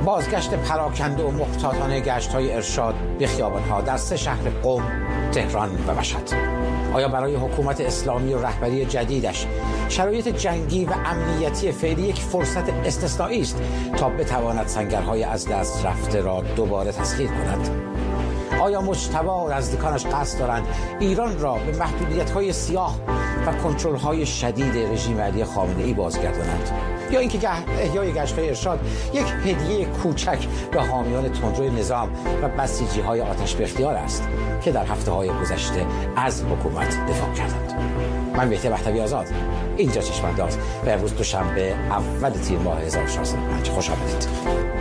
بازگشت پراکنده و محتاطانه گشت‌های ارشاد به خیابان‌ها در 3 شهر قم، تهران و مشهد. آیا برای حکومت اسلامی و رهبری جدیدش شرایط جنگی و امنیتی فعلی یک فرصت استثنایی است تا بتواند سنگرهای از دست رفته را دوباره تسخیر کند؟ آیا مجتبی و نزدیکانش قصد دارند ایران را به محدودیت‌های سیاه و کنترل‌های شدید رژیم علی خامنه‌ای بازگردانند؟ یا اینکه احیای گشت‌های ارشاد یک هدیه کوچک به حامیان تندروی نظام و بسیجی‌های آتش به اختیار است که در هفته‌های گذشته از حکومت دفاع کردند؟ من مهدی مهدوی آزاد، اینجا چشم‌انداز و امروز دوشنبه اول تیر ماه 1405. خوش آمدید.